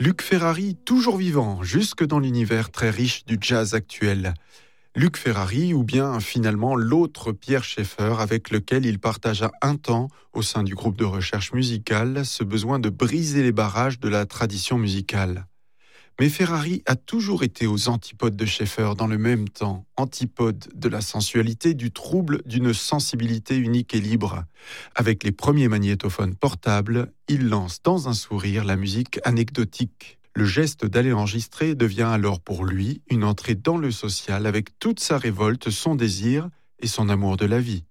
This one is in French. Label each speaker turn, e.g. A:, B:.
A: Luc Ferrari, toujours vivant, jusque dans l'univers très riche du jazz actuel. Luc Ferrari, ou bien finalement l'autre Pierre Schaeffer, avec lequel il partagea un temps, au sein du groupe de recherche musicale, ce besoin de briser les barrages de la tradition musicale. Mais Ferrari a toujours été aux antipodes de Schaeffer dans le même temps, antipodes de la sensualité, du trouble, d'une sensibilité unique et libre. Avec les premiers magnétophones portables, il lance dans un sourire la musique anecdotique. Le geste d'aller enregistrer devient alors pour lui une entrée dans le social avec toute sa révolte, son désir et son amour de la vie.